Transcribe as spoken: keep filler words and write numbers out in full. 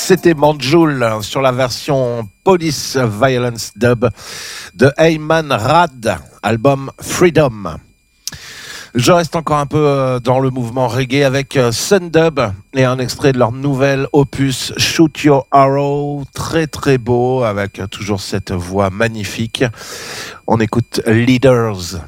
C'était Manjoul sur la version Police Violence Dub de Ayman Rad, album Freedom. Je reste encore un peu dans le mouvement reggae avec Sundub et un extrait de leur nouvel opus Shoot Your Arrow, très très beau avec toujours cette voix magnifique. On écoute Leaders.